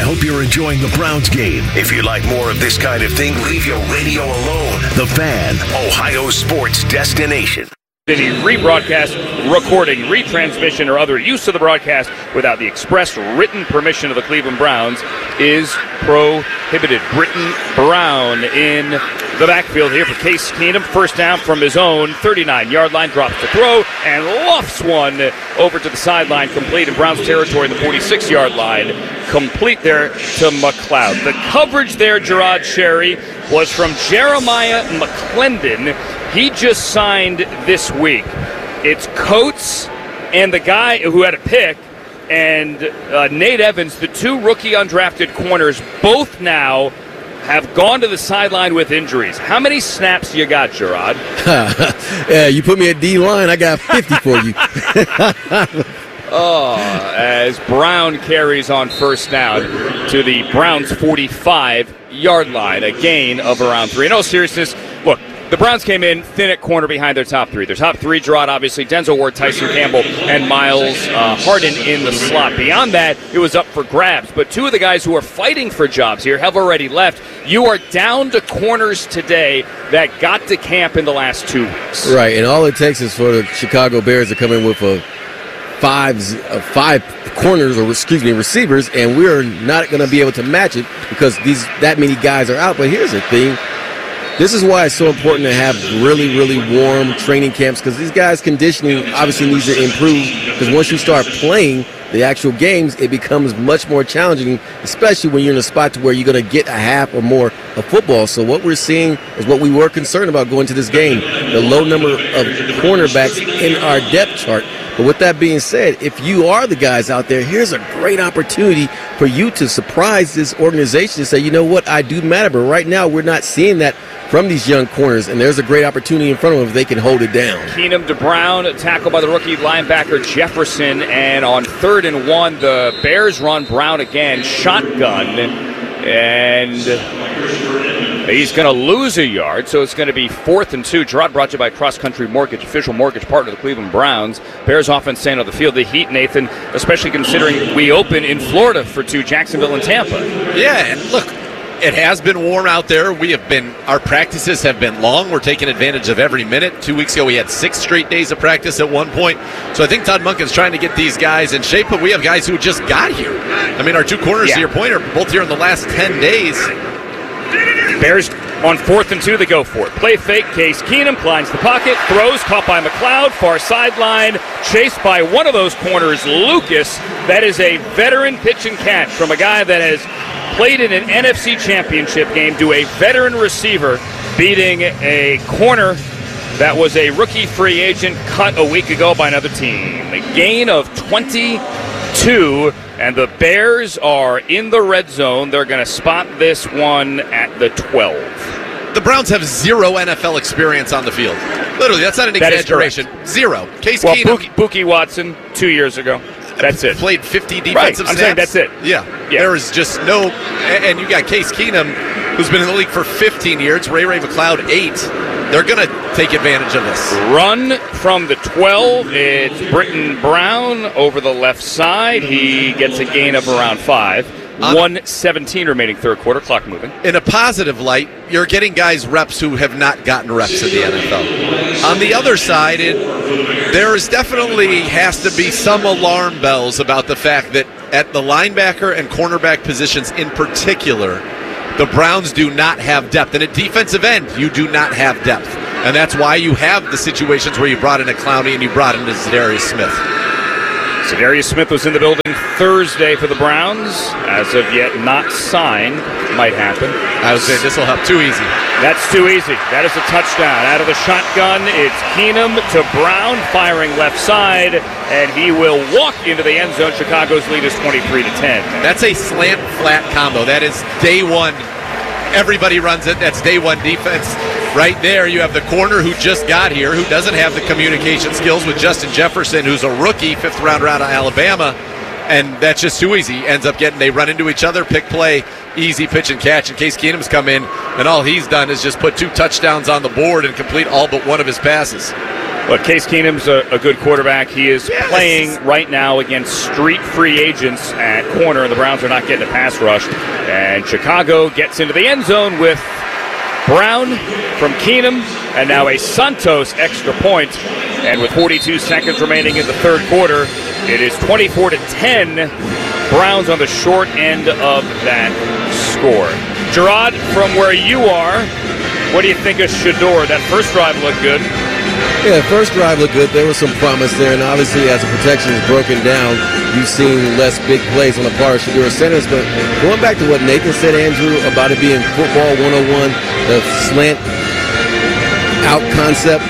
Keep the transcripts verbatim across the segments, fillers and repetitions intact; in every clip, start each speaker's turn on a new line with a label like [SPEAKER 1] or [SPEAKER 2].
[SPEAKER 1] hope you're enjoying the Browns game. If you like more of this kind of thing, leave your radio alone. The Fan, Ohio sports destination.
[SPEAKER 2] Any rebroadcast, recording, retransmission, or other use of the broadcast without the express written permission of the Cleveland Browns is prohibited. Britton Brown in the backfield here for Case Keenum. First down from his own thirty-nine-yard line. Drops the throw and lofts one over to the sideline. Complete in Browns territory in the forty-six-yard line. Complete there to McLeod. The coverage there, Gerard Sherry, was from Jeremiah McClendon. He just signed this week. It's Coates and the guy who had a pick, and uh, Nate Evans, the two rookie undrafted corners, both now have gone to the sideline with injuries. How many snaps you got, Gerard?
[SPEAKER 3] Yeah, you put me at D-line, I got fifty for you.
[SPEAKER 2] Oh, as Brown carries on first down to the Browns' forty-five-yard line, a gain of around three. In all seriousness, look, the Browns came in thin at corner behind their top three. Their top three, Gerard, obviously, Denzel Ward, Tyson Campbell, and Miles uh, Harden in the slot. Beyond that, it was up for grabs. But two of the guys who are fighting for jobs here have already left. You are down to corners today that got to camp in the last two weeks.
[SPEAKER 3] Right, and all it takes is for the Chicago Bears to come in with a five, uh, five corners, or excuse me, receivers, and we're not going to be able to match it because these that many guys are out. But here's the thing. This is why it's so important to have really, really warm training camps, because these guys' conditioning obviously needs to improve, because once you start playing the actual games, it becomes much more challenging, especially when you're in a spot to where you're going to get a half or more of football. So what we're seeing is what we were concerned about going to this game, the low number of cornerbacks in our depth chart. But with that being said, if you are the guys out there, here's a great opportunity for you to surprise this organization and say, you know what, I do matter. But right now, we're not seeing that from these young corners, and there's a great opportunity in front of them if they can hold it down.
[SPEAKER 2] Keenum to Brown, tackled by the rookie linebacker Jefferson, and on third and one, the Bears run Brown again, shotgun, and he's going to lose a yard, so it's going to be fourth and two. Gerard brought to you by Cross Country Mortgage, official mortgage partner of the Cleveland Browns. Bears offense staying on the field. The heat, Nathan, especially considering we open in Florida for two, Jacksonville and Tampa.
[SPEAKER 4] Yeah, and look, it has been warm out there. We have been, our practices have been long. We're taking advantage of every minute. Two weeks ago, we had six straight days of practice at one point. So I think Todd Monken's trying to get these guys in shape, but we have guys who just got here. I mean, our two corners, yeah. to your point, are both here in the last ten days.
[SPEAKER 2] Bears on fourth and two, they go for it. Play fake, Case Keenum climbs the pocket, throws, caught by McLeod, far sideline, chased by one of those corners, Lucas. That is a veteran pitch and catch from a guy that has played in an N F C championship game to a veteran receiver, beating a corner that was a rookie free agent cut a week ago by another team. A gain of twenty-two, and the Bears are in the red zone. They're going to spot this one at the twelve.
[SPEAKER 4] The Browns have zero N F L experience on the field. Literally, that's not an
[SPEAKER 2] that
[SPEAKER 4] exaggeration. Zero. Case
[SPEAKER 2] well,
[SPEAKER 4] Keenum.
[SPEAKER 2] Buki, Buki Watson, two years ago. That's it.
[SPEAKER 4] Played fifty defensive
[SPEAKER 2] right.
[SPEAKER 4] snaps.
[SPEAKER 2] I'm saying that's it.
[SPEAKER 4] Yeah. yeah. There is just no, and you got Case Keenum, who's been in the league for fifteen years, Ray Ray McLeod, eight. They're going to take advantage of this.
[SPEAKER 2] Run from the twelve. It's Britton Brown over the left side. He gets a gain of around five. one seventeen remaining third quarter, clock moving.
[SPEAKER 4] In a positive light, you're getting guys reps who have not gotten reps in the N F L. On the other side, it, there is definitely has to be some alarm bells about the fact that at the linebacker and cornerback positions in particular, the Browns do not have depth. And at defensive end, you do not have depth. And that's why you have the situations where you brought in a Clowney and you brought in a Za'Darius Smith.
[SPEAKER 2] Za'Darius Smith was in the building Thursday for the Browns. As of yet, not signed. Might happen.
[SPEAKER 4] I was saying this will help. Too easy.
[SPEAKER 2] That's too easy. That is a touchdown. Out of the shotgun, it's Keenum to Brown, firing left side, and he will walk into the end zone. Chicago's lead is twenty-three to ten.
[SPEAKER 4] That's a slant flat combo. That is day one. Everybody runs it. That's day one defense. Right there, you have the corner who just got here, who doesn't have the communication skills, with Justin Jefferson, who's a rookie, fifth round out of Alabama, and that's just too easy. Ends up getting, they run into each other, pick play, easy pitch and catch. And Case Keenum's come in, and all he's done is just put two touchdowns on the board and complete all but one of his passes.
[SPEAKER 2] Look, Case Keenum's a, a good quarterback. He is
[SPEAKER 4] yes.
[SPEAKER 2] playing right now against street free agents at corner, and the Browns are not getting a pass rush. And Chicago gets into the end zone with Brown from Keenum, and now a Santos extra point. And with forty-two seconds remaining in the third quarter, it is twenty-four to ten. Browns on the short end of that score. Gerard, from where you are, what do you think of Shedeur? That first drive looked good.
[SPEAKER 3] Yeah, the first drive looked good. There was some promise there, and obviously as the protection is broken down, you've seen less big plays on the part of Shedeur Sanders. But going back to what Nathan said, Andrew, about it being football one oh one, the slant out concept,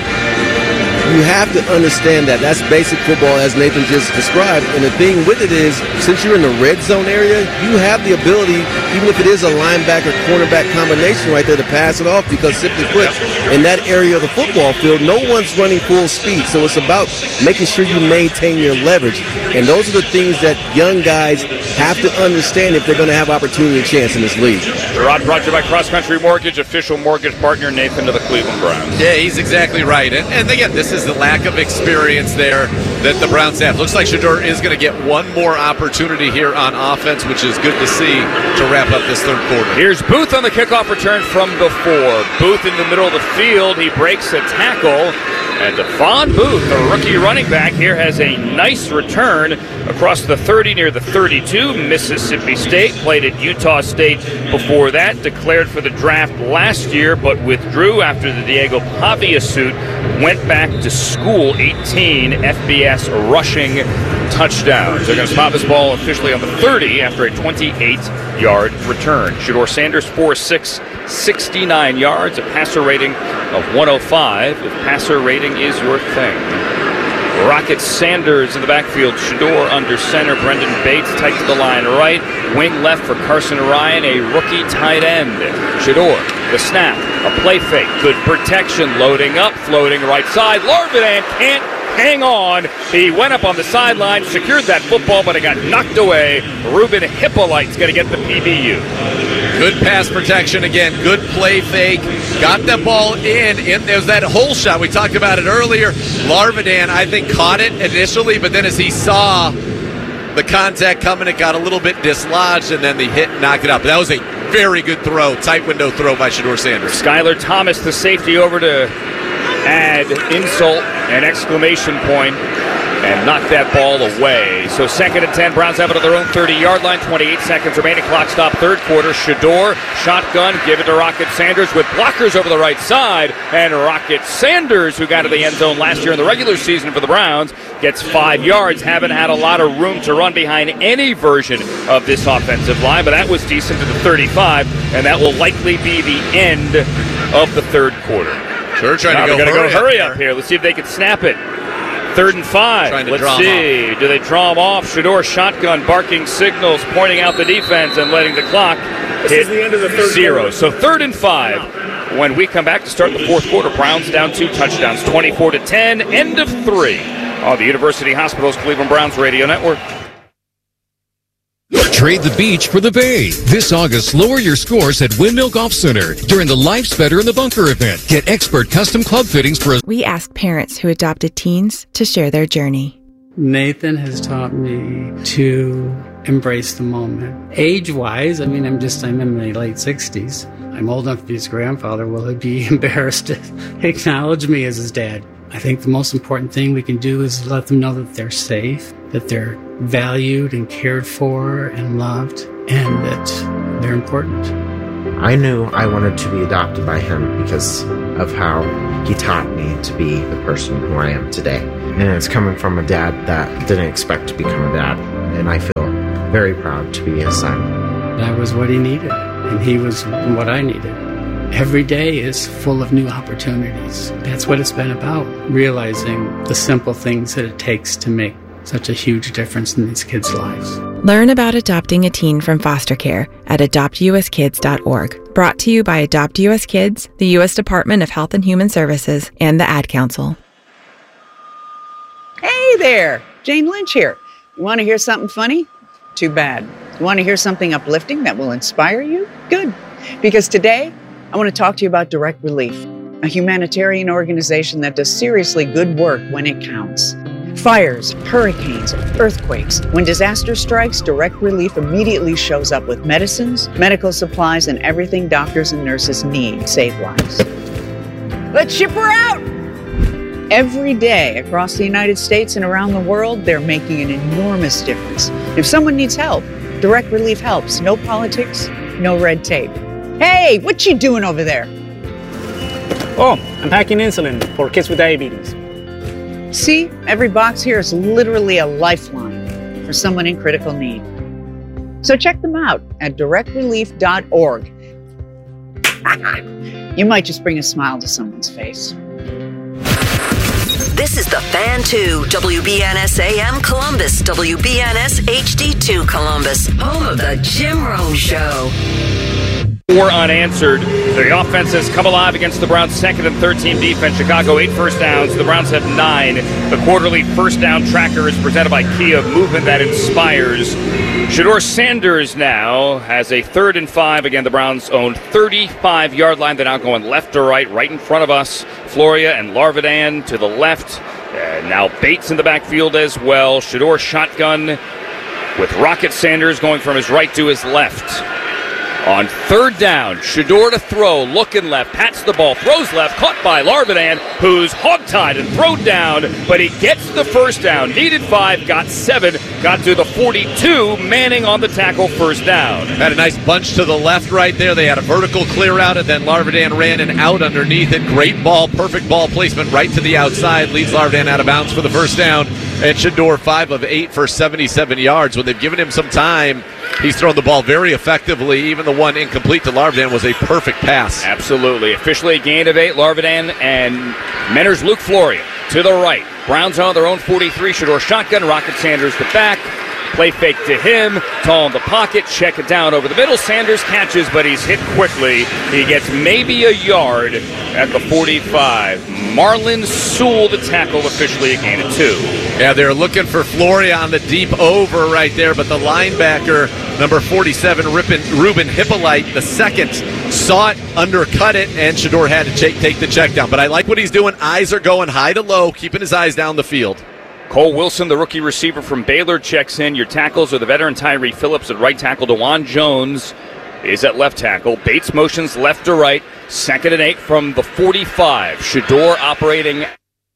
[SPEAKER 3] you have to understand that. That's basic football, as Nathan just described. And the thing with it is, since you're in the red zone area, you have the ability, even if it is a linebacker-cornerback combination right there, to pass it off. Because simply put, in that area of the football field, no one's running full speed. So it's about making sure you maintain your leverage. And those are the things that young guys have to understand if they're going to have opportunity and chance in this league.
[SPEAKER 2] Gerard, brought to you by Cross Country Mortgage, official mortgage partner, Nathan, to the Cleveland Browns.
[SPEAKER 4] Yeah, he's exactly right. And, and again, this is the lack of experience there that the Browns have. Looks like Shedeur is going to get one more opportunity here on offense, which is good to see to wrap up this third quarter.
[SPEAKER 2] Here's Booth on the kickoff return from the four. Booth in the middle of the field. He breaks a tackle. And Devon Booth, the rookie running back here, has a nice return across the thirty near the thirty-two. Mississippi State played at Utah State before that. Declared for the draft last year, but withdrew after the Diego Pavia suit. Went back to school. eighteen F B S rushing touchdowns. They're going to spot this ball officially on the thirty after a twenty-eight yard return. Shedeur Sanders, four six, sixty-nine yards, a passer rating of one oh five. If passer rating is your thing. Rocket Sanders in the backfield. Shedeur under center. Brendan Bates tight to the line right. Wing left for Carson Ryan, a rookie tight end. Shedeur, the snap, a play fake, good protection, loading up, floating right side. Larvidan can't hang on. He went up on the sideline, secured that football, but it got knocked away. Ruben Hippolyte's going to get the P B U.
[SPEAKER 4] Good pass protection again. Good play fake. Got the ball in. in there was that hole shot. We talked about it earlier. Larvidan, I think, caught it initially, but then as he saw the contact coming, it got a little bit dislodged, and then the hit knocked it out. But that was a very good throw. Tight window throw by Shedeur Sanders.
[SPEAKER 2] Skylar Thomas, the safety, over to add insult and exclamation point and knock that ball away. So second and ten, Browns have it at their own thirty-yard line. twenty-eight seconds remaining. Clock stop, third quarter. Shedeur, shotgun, give it to Rocket Sanders with blockers over the right side. And Rocket Sanders, who got to the end zone last year in the regular season for the Browns, gets five yards. Haven't had a lot of room to run behind any version of this offensive line, but that was decent to the thirty-five, and that will likely be the end of the third quarter.
[SPEAKER 4] Sure, trying
[SPEAKER 2] now
[SPEAKER 4] to go,
[SPEAKER 2] they're going to go hurry
[SPEAKER 4] up,
[SPEAKER 2] up here. Let's see if they can snap it. Third and five. Let's see. Do they draw him off? Shedeur shotgun, barking signals, pointing out the defense and letting the clock
[SPEAKER 5] this
[SPEAKER 2] hit
[SPEAKER 5] is the end of the third
[SPEAKER 2] zero.
[SPEAKER 5] quarter.
[SPEAKER 2] So third and five. When we come back to start the fourth quarter, Browns down two touchdowns, twenty-four to ten, end of three on the University Hospitals Cleveland Browns Radio Network.
[SPEAKER 6] Trade the beach for the bay. This August, lower your scores at Windmill Golf Center during the Life's Better in the Bunker event. Get expert custom club fittings for a...
[SPEAKER 7] We asked parents who adopted teens to share their journey.
[SPEAKER 8] Nathan has taught me to embrace the moment. Age-wise, I mean, I'm just, I'm in my late sixties. I'm old enough to be his grandfather. Will he be embarrassed to acknowledge me as his dad? I think the most important thing we can do is let them know that they're safe, that they're valued and cared for and loved, and that they're important.
[SPEAKER 9] I knew I wanted to be adopted by him because of how he taught me to be the person who I am today. And it's coming from a dad that didn't expect to become a dad, and I feel very proud to be his son.
[SPEAKER 8] That was what he needed, and he was what I needed. Every day is full of new opportunities. That's what it's been about, realizing the simple things that it takes to make such a huge difference in these kids' lives.
[SPEAKER 7] Learn about adopting a teen from foster care at adopt u s kids dot org. Brought to you by Adopt U S Kids, the U S Department of Health and Human Services, and the Ad Council.
[SPEAKER 10] Hey there, Jane Lynch here. You want to hear something funny? Too bad. You want to hear something uplifting that will inspire you? Good. Because today, I want to talk to you about Direct Relief. a humanitarian organization that does seriously good work when it counts. Fires, hurricanes, earthquakes. When disaster strikes, Direct Relief immediately shows up with medicines, medical supplies, and everything doctors and nurses need to save lives. Let's ship her out! Every day across the United States and around the world, they're making an enormous difference. If someone needs help, Direct Relief helps. No politics, no red tape. Hey, what you doing over there?
[SPEAKER 5] Oh, I'm packing insulin for kids with diabetes.
[SPEAKER 10] See, every box here is literally a lifeline for someone in critical need. So check them out at direct relief dot org. You might just bring a smile to someone's face.
[SPEAKER 11] This is the Fan two, W B N S A M Columbus, W B N S H D two Columbus, home of the Jim Rome Show.
[SPEAKER 2] Four unanswered. The offense has come alive against the Browns' second and third team defense. Chicago, eight first downs. The Browns have nine. The quarterly first down tracker is presented by Kia, movement that inspires. Shedeur Sanders now has a third and five. Again, the Browns' own thirty-five-yard line. They're now going left to right, right in front of us. Floria and Larvidan to the left. And now Bates in the backfield as well. Shedeur shotgun with Rocket Sanders going from his right to his left. On third down, Shedeur to throw, looking left, pats the ball, throws left, caught by Larvidan, who's hogtied and thrown down, but he gets the first down. Needed five, got seven, got to the forty-two, Manning on the tackle, first down.
[SPEAKER 4] Had a nice bunch to the left right there. They had a vertical clear out, and then Larvidan ran and out underneath it. Great ball, perfect ball placement right to the outside. Leads Larvidan out of bounds for the first down. And Shedeur, five of eight for seventy-seven yards. When they've given him some time, he's thrown the ball very effectively. Even the one incomplete to Larvidan was a perfect pass.
[SPEAKER 2] Absolutely. Officially a gain of eight. Larvidan and Menner's Luke Floria to the right. Browns on their own forty-three. Shedeur shotgun. Rocket Sanders the back. Play fake to him. Tall in the pocket. Check it down over the middle. Sanders catches, but he's hit quickly. He gets maybe a yard at the forty-five. Marlon Sewell, the tackle, officially a gain of two.
[SPEAKER 4] Yeah, they're looking for Floria on the deep over right there, but the linebacker, number forty-seven, Ruben Hippolyte, the second, saw it, undercut it, and Shedeur had to take, take the check down. But I like what he's doing. Eyes are going high to low, keeping his eyes down the field.
[SPEAKER 2] Cole Wilson, the rookie receiver from Baylor, checks in. Your tackles are the veteran Tyree Phillips at right tackle. DeJuan Jones is at left tackle. Bates motions left to right. Second and eight from the forty-five. Shedeur operating.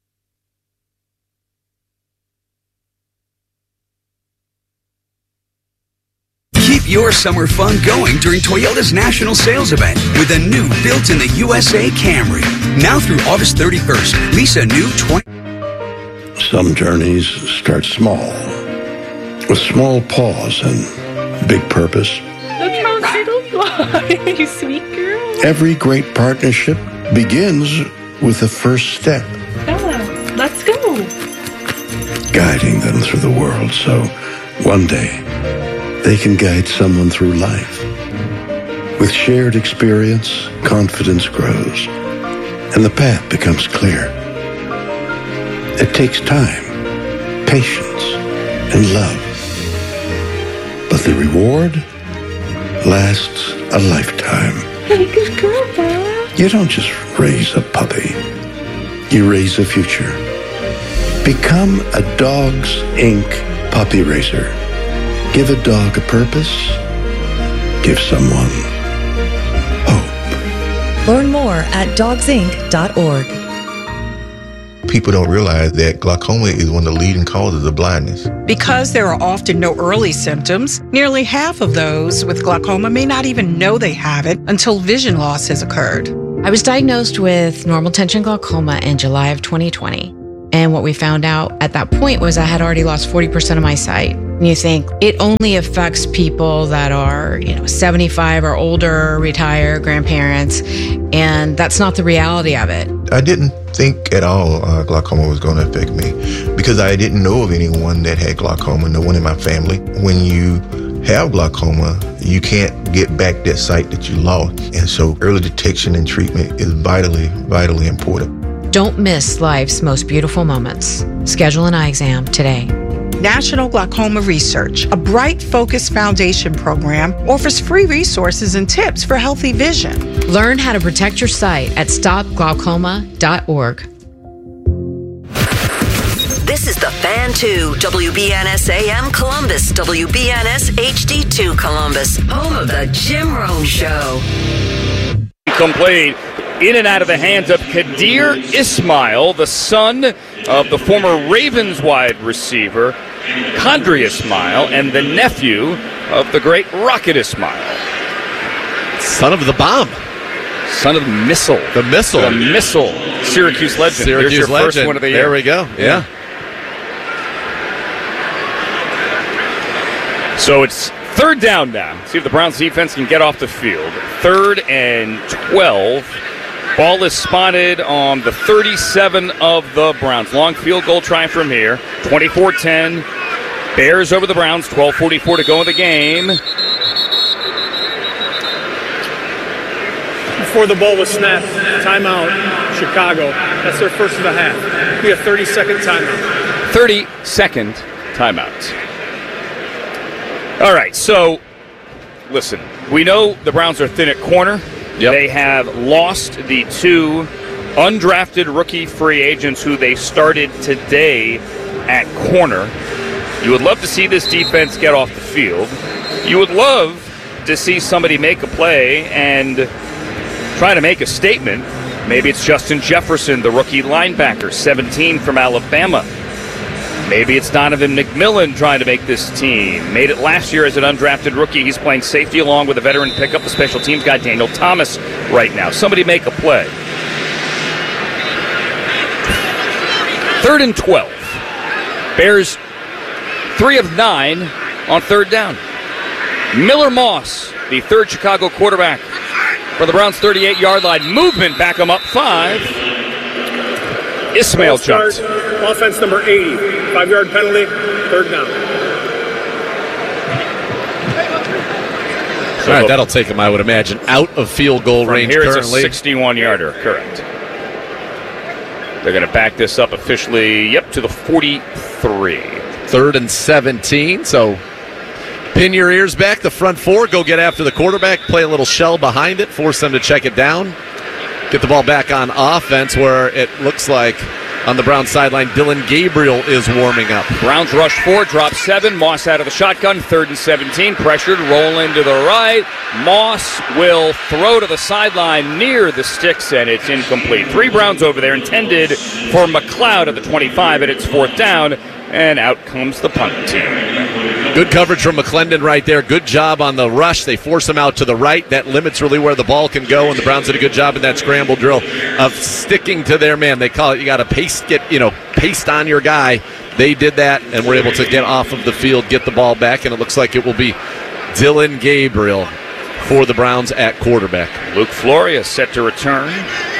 [SPEAKER 12] Keep your summer fun going during Toyota's national sales event with a new built in the U S A Camry. Now through August thirty-first, lease a new twenty.
[SPEAKER 13] Some journeys start small, with small pause and big purpose.
[SPEAKER 14] Look how little fly, you sweet girl.
[SPEAKER 13] Every great partnership begins with the first step.
[SPEAKER 14] Bella, let's go.
[SPEAKER 13] Guiding them through the world so one day they can guide someone through life. With shared experience, confidence grows, and the path becomes clear. It takes time, patience, and love. But the reward lasts a lifetime.
[SPEAKER 14] Hey, good girl, Bella.
[SPEAKER 13] You don't just raise a puppy. You raise a future. Become a Dogs Incorporated puppy raiser. Give a dog a purpose. Give someone hope.
[SPEAKER 15] Learn more at dogs inc dot org.
[SPEAKER 16] People don't realize that glaucoma is one of the leading causes of blindness.
[SPEAKER 17] Because there are often no early symptoms, nearly half of those with glaucoma may not even know they have it until vision loss has occurred.
[SPEAKER 18] I was diagnosed with normal tension glaucoma in July of twenty twenty. And what we found out at that point was I had already lost forty percent of my sight. And you think it only affects people that are, you know, seventy-five or older, retired, grandparents, and that's not the reality of it.
[SPEAKER 16] I didn't think at all uh, glaucoma was going to affect me because I didn't know of anyone that had glaucoma, no one in my family. When you have glaucoma, you can't get back that sight that you lost. And so early detection and treatment is vitally, vitally important.
[SPEAKER 18] Don't miss life's most beautiful moments. Schedule an eye exam today.
[SPEAKER 17] National Glaucoma Research, a Bright Focus Foundation program, offers free resources and tips for healthy vision.
[SPEAKER 18] Learn how to protect your sight at stop glaucoma dot org.
[SPEAKER 11] This is the Fan two, W B N S A M Columbus, W B N S H D two Columbus, home of the Jim Rome Show.
[SPEAKER 2] Complete. In and out of the hands of Kadir Ismail, the son of the former Ravens wide receiver, Qadry Ismail, and the nephew of the great Rocket Ismail.
[SPEAKER 4] Son of the bomb.
[SPEAKER 2] Son of the missile.
[SPEAKER 4] The missile.
[SPEAKER 2] The missile. Syracuse legend.
[SPEAKER 4] Syracuse
[SPEAKER 2] There's your
[SPEAKER 4] legend.
[SPEAKER 2] first one of the year.
[SPEAKER 4] There we go. Yeah.
[SPEAKER 2] yeah. So it's third down now. See if the Browns defense can get off the field. Third and twelve. Ball is spotted on the thirty-seven of the Browns. Long field goal try from here. twenty-four ten. Bears over the Browns. twelve forty-four to go in the game.
[SPEAKER 19] Before the ball was snapped, timeout, Chicago. That's their first of the half. We have thirty-second timeout.
[SPEAKER 2] thirty-second timeout. All right, so listen, we know the Browns are thin at corner. Yep. They have lost the two undrafted rookie free agents who they started today at corner. You would love to see this defense get off the field. You would love to see somebody make a play and try to make a statement. Maybe it's Justin Jefferson, the rookie linebacker, seventeen from Alabama. Maybe it's Donovan McMillan trying to make this team. Made it last year as an undrafted rookie. He's playing safety along with a veteran pickup, the special teams guy, Daniel Thomas, right now. Somebody make a play. Third and twelve. Bears three of nine on third down. Miller Moss, the third Chicago quarterback for the Browns' thirty-eight-yard line. Movement, back him up five. Ismail jumps.
[SPEAKER 19] Offense number eighty. Five-yard penalty, third down.
[SPEAKER 4] All right, that'll take him, I would imagine, out of field goal
[SPEAKER 2] From
[SPEAKER 4] range
[SPEAKER 2] here
[SPEAKER 4] currently.
[SPEAKER 2] It's a sixty-one-yarder, correct. They're going to back this up officially, yep, to the forty-three.
[SPEAKER 4] Third and seventeen, so pin your ears back. The front four, go get after the quarterback, play a little shell behind it, force them to check it down. Get the ball back on offense where it looks like on the Browns sideline, Dillon Gabriel is warming up.
[SPEAKER 2] Browns rush four, drop seven. Moss out of the shotgun, third and seventeen. Pressured, rolling to the right. Moss will throw to the sideline near the sticks, and it's incomplete. Three Browns over there, intended for McLeod at the twenty-five, and it's fourth down, and out comes the punt team.
[SPEAKER 4] Good coverage from McClendon right there. Good job on the rush. They force him out to the right. That limits really where the ball can go, and the Browns did a good job in that scramble drill of sticking to their man. They call it, you got to paste, get, you know, paste on your guy. They did that, and were able to get off of the field, get the ball back, and it looks like it will be Dillon Gabriel for the Browns at quarterback.
[SPEAKER 2] Luke Floria set to return.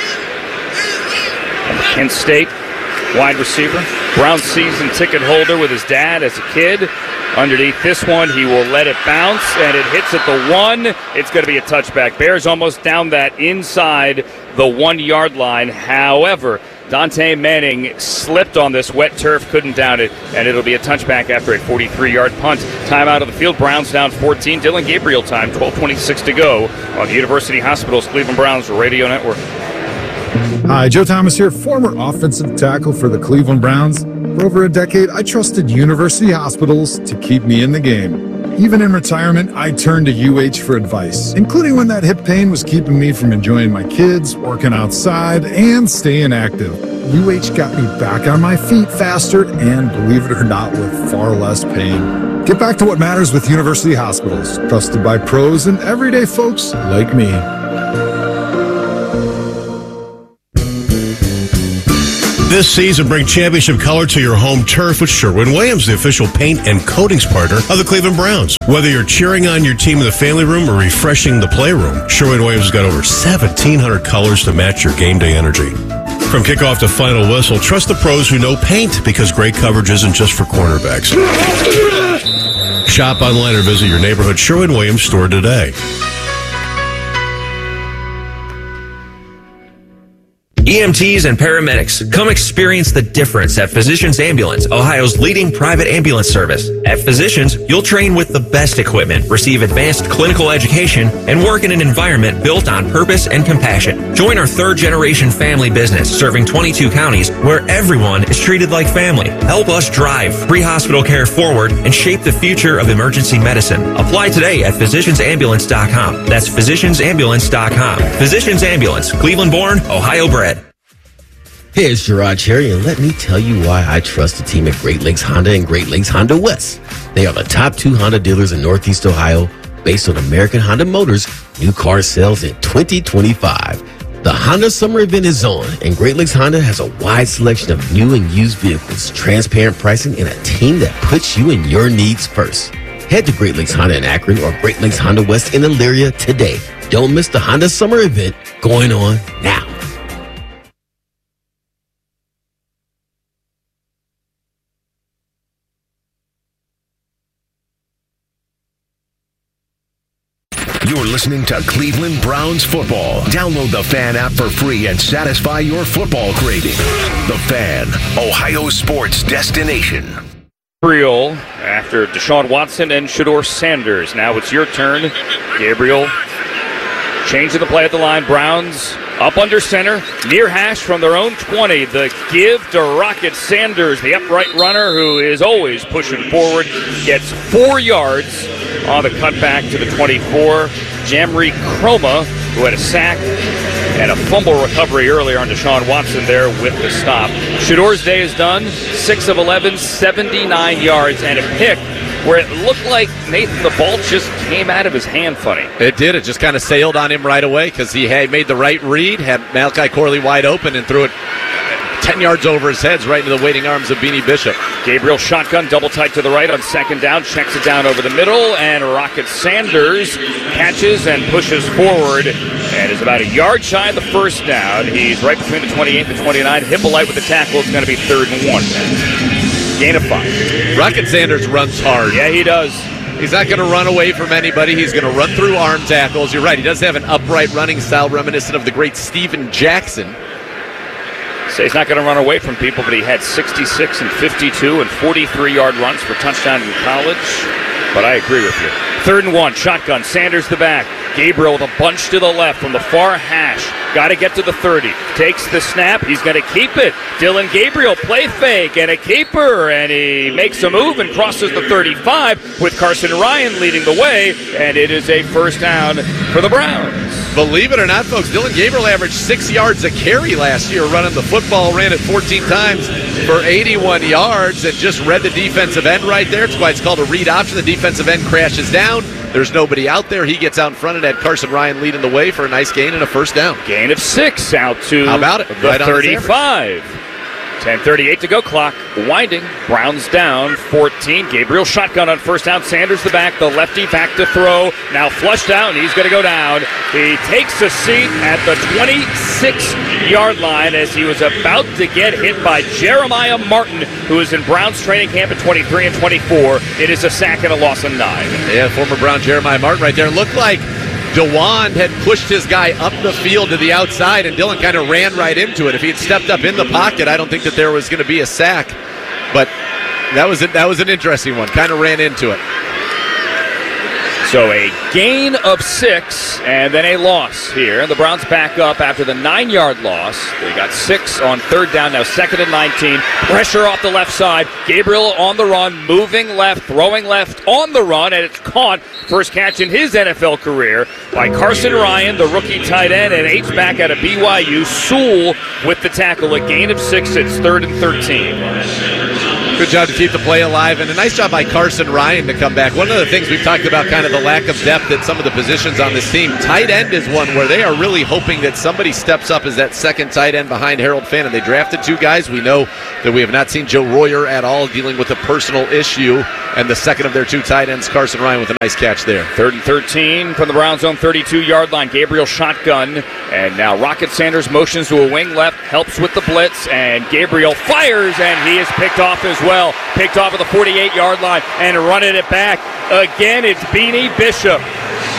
[SPEAKER 2] Kent State wide receiver. Browns season ticket holder with his dad as a kid. Underneath this one, he will let it bounce, and it hits at the one. It's going to be a touchback. Bears almost down that inside the one-yard line. However, Dante Manning slipped on this wet turf, couldn't down it, and it'll be a touchback after a forty-three-yard punt. Time out of the field. Browns down fourteen. Dillon Gabriel time, twelve twenty-six to go on the University Hospitals Cleveland Browns Radio Network.
[SPEAKER 20] Hi, Joe Thomas here, former offensive tackle for the Cleveland Browns. For over a decade, I trusted University Hospitals to keep me in the game. Even in retirement, I turned to U H for advice, including when that hip pain was keeping me from enjoying my kids, working outside, and staying active. U H got me back on my feet faster and, believe it or not, with far less pain. Get back to what matters with University Hospitals, trusted by pros and everyday folks like me.
[SPEAKER 21] This season, bring championship color to your home turf with Sherwin-Williams, the official paint and coatings partner of the Cleveland Browns. Whether you're cheering on your team in the family room or refreshing the playroom, Sherwin-Williams has got over seventeen hundred colors to match your game day energy. From kickoff to final whistle, trust the pros who know paint, because great coverage isn't just for cornerbacks. Shop online or visit your neighborhood Sherwin-Williams store today.
[SPEAKER 1] E M Ts and paramedics, come experience the difference at Physicians Ambulance, Ohio's leading private ambulance service. At Physicians, you'll train with the best equipment, receive advanced clinical education, and work in an environment built on purpose and compassion. Join our third-generation family business serving twenty-two counties where everyone is treated like family. Help us drive pre-hospital care forward and shape the future of emergency medicine. Apply today at physicians ambulance dot com. That's physicians ambulance dot com. Physicians Ambulance, Cleveland-born, Ohio-bred.
[SPEAKER 3] Hey, it's Gerard Cherry, and let me tell you why I trust the team at Great Lakes Honda and Great Lakes Honda West. They are the top two Honda dealers in Northeast Ohio based on American Honda Motors new car sales in twenty twenty-five. The Honda Summer Event is on, and Great Lakes Honda has a wide selection of new and used vehicles, transparent pricing, and a team that puts you and your needs first. Head to Great Lakes Honda in Akron or Great Lakes Honda West in Elyria today. Don't miss the Honda Summer Event going on now.
[SPEAKER 22] You're listening to Cleveland Browns football. Download the Fan app for free and satisfy your football craving. The Fan, Ohio sports destination.
[SPEAKER 2] Gabriel after Deshaun Watson and Shedeur Sanders. Now it's your turn, Gabriel. Changing the play at the line. Browns up under center, near hash from their own twenty. The give to Rocket Sanders, the upright runner who is always pushing forward, gets four yards on the cutback to the twenty-four. Jamri Chroma, who had a sack and a fumble recovery earlier on Deshaun Watson there with the stop. Shedeur's day is done. six of eleven, seventy-nine yards, and a pick where it looked like, Nathan, the ball just came out of his hand funny.
[SPEAKER 4] It did. It just kind of sailed on him right away because he had made the right read, had Malachi Corley wide open, and threw it ten yards over his head right into the waiting arms of Beanie Bishop.
[SPEAKER 2] Gabriel shotgun, double tight to the right on second down, checks it down over the middle, and Rocket Sanders catches and pushes forward and is about a yard shy of the first down. He's right between the twenty-eight and the twenty-nine. Hippolyte with the tackle. It's going to be third and one. Gain of five.
[SPEAKER 4] Rocket Sanders runs hard.
[SPEAKER 2] Yeah, he does.
[SPEAKER 4] He's not going to run away from anybody. He's going to run through arm tackles. You're right. He does have an upright running style reminiscent of the great Steven Jackson.
[SPEAKER 2] So he's not going to run away from people, but he had sixty-six and fifty-two and forty-three yard runs for touchdowns in college. But I agree with you. Third and one, shotgun, Sanders the back. Gabriel with a bunch to the left from the far hash. Got to get to the thirty. Takes the snap. He's going to keep it. Dylan Gabriel, play fake and a keeper. And he makes a move and crosses the thirty-five with Carson Ryan leading the way. And it is a first down for the Browns.
[SPEAKER 4] Believe it or not, folks, Dylan Gabriel averaged six yards a carry last year running the football, ran it fourteen times for eighty-one yards, and just read the defensive end right there. It's why it's called a read option. The defensive end crashes down. There's nobody out there. He gets out in front and had Carson Ryan leading the way for a nice gain and a first down.
[SPEAKER 2] Gain of six out to
[SPEAKER 4] How about it?
[SPEAKER 2] the
[SPEAKER 4] Right
[SPEAKER 2] thirty-five. ten thirty-eight to go, clock winding. Browns down fourteen. Gabriel shotgun on first down. Sanders the back, the lefty back to throw. Now flushed out, and he's going to go down. He takes a seat at the twenty-six yard line as he was about to get hit by Jeremiah Martin, who is in Browns training camp at twenty-three and twenty-four. It is a sack and a loss of nine.
[SPEAKER 4] Yeah, former Brown Jeremiah Martin right there. Looked like DeWand had pushed his guy up the field to the outside, and Dylan kind of ran right into it. If he had stepped up in the pocket, I don't think that there was going to be a sack. But that was it. That was an interesting one. Kind of ran into it.
[SPEAKER 2] So a gain of six and then a loss here. The Browns back up after the nine-yard loss. They got six on third down, now second and nineteen. Pressure off the left side. Gabriel on the run, moving left, throwing left on the run, and it's caught. First catch in his N F L career by Carson Ryan, the rookie tight end, and H-back out of B Y U. Sewell with the tackle. A gain of six. It's third and thirteen.
[SPEAKER 4] Good job to keep the play alive, and a nice job by Carson Ryan to come back. One of the things we've talked about, kind of the lack of depth at some of the positions on this team. Tight end is one where they are really hoping that somebody steps up as that second tight end behind Harold Fannin. They drafted two guys. We know that we have not seen Joe Royer at all dealing with a personal issue, and the second of their two tight ends, Carson Ryan, with a nice catch there.
[SPEAKER 2] Third and thirteen from the Browns' own thirty-two yard line. Gabriel shotgun, and now Rocket Sanders motions to a wing left, helps with the blitz, and Gabriel fires, and he is picked off as well. Well, picked off at the forty-eight yard line and running it back. Again, it's Beanie Bishop.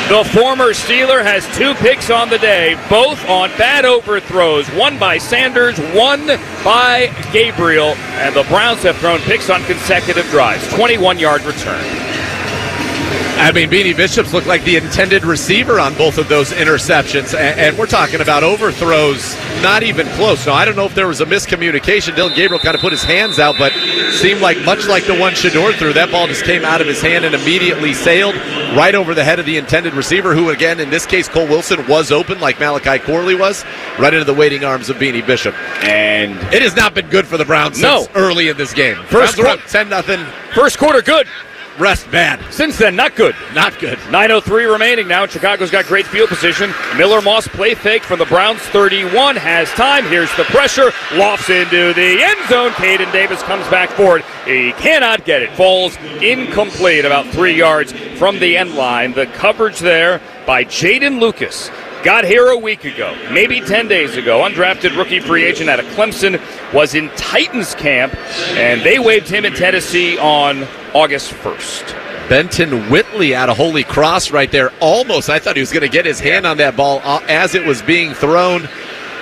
[SPEAKER 2] The former Steeler has two picks on the day, both on bad overthrows. One by Sanders, one by Gabriel. And the Browns have thrown picks on consecutive drives. twenty-one-yard return.
[SPEAKER 4] I mean, Beanie Bishop's looked like the intended receiver on both of those interceptions, and, and we're talking about overthrows, not even close. Now, I don't know if there was a miscommunication. Dylan Gabriel kind of put his hands out, but seemed like much like the one Shedeur threw, that ball just came out of his hand and immediately sailed right over the head of the intended receiver, who, again, in this case, Cole Wilson was open like Malachi Corley was, right into the waiting arms of Beanie Bishop.
[SPEAKER 2] And
[SPEAKER 4] it has not been good for the Browns
[SPEAKER 2] no.
[SPEAKER 4] since early in this game.
[SPEAKER 2] First
[SPEAKER 4] Browns ten nothing.
[SPEAKER 2] First quarter, good.
[SPEAKER 4] Rest bad.
[SPEAKER 2] Since then, not good.
[SPEAKER 4] Not good.
[SPEAKER 2] nine oh three remaining now. Chicago's got great field position. Miller Moss play fake from the Browns thirty-one. Has time. Here's the pressure. Lofts into the end zone. Caden Davis comes back forward. He cannot get it. Falls incomplete about three yards from the end line. The coverage there by Jaden Lucas. Got here a week ago, maybe ten days ago. Undrafted rookie free agent out of Clemson, was in Titans camp, and they waived him in Tennessee on August first.
[SPEAKER 4] Benton Whitley out of Holy Cross right there. Almost, I thought he was going to get his hand on that ball as it was being thrown.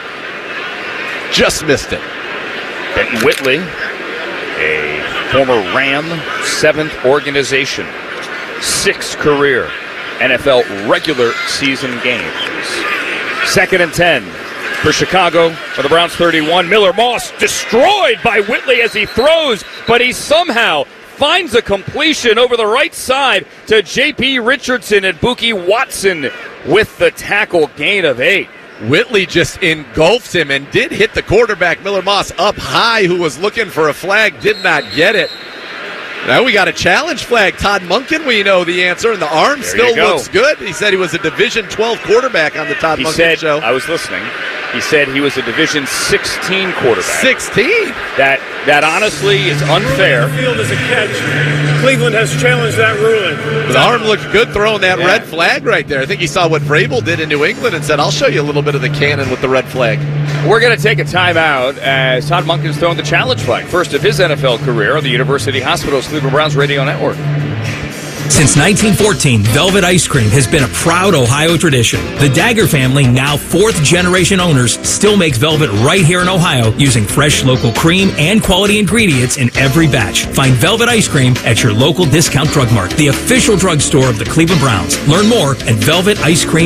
[SPEAKER 4] Just missed it.
[SPEAKER 2] Benton Whitley, a former Ram, seventh organization, sixth career N F L regular season games. Second and ten for Chicago for the Browns thirty-one. Miller Moss destroyed by Whitley as he throws, but he somehow finds a completion over the right side to J P Richardson, and Buki Watson with the tackle, gain of eight.
[SPEAKER 4] Whitley just engulfs him and did hit the quarterback, Miller Moss, up high, who was looking for a flag, did not get it. Now we got a challenge flag. Todd Monken, we know the answer, and the arm
[SPEAKER 2] there
[SPEAKER 4] still looks good. He said he was a Division twelve quarterback on the Todd
[SPEAKER 2] he
[SPEAKER 4] Monken
[SPEAKER 2] said,
[SPEAKER 4] show.
[SPEAKER 2] I was listening. He said he was a Division sixteen quarterback.
[SPEAKER 4] sixteen?
[SPEAKER 2] That that honestly is unfair.
[SPEAKER 19] The field is a catch. Cleveland has challenged that ruling.
[SPEAKER 4] The arm looked good throwing that
[SPEAKER 2] Yeah.
[SPEAKER 4] red flag right there. I think he saw what Vrabel did in New England and said, I'll show you a little bit of the cannon with the red flag.
[SPEAKER 2] We're going to take a timeout as Todd Monken's throwing the challenge flag. First of his N F L career on the University Hospital's Cleveland Browns Radio Network.
[SPEAKER 6] Since nineteen fourteen, Velvet Ice Cream has been a proud Ohio tradition. The Dagger family, now fourth-generation owners, still makes Velvet right here in Ohio using fresh local cream and quality ingredients in every batch. Find Velvet Ice Cream at your local discount drug mart, the official drugstore of the Cleveland Browns. Learn more at velvet ice cream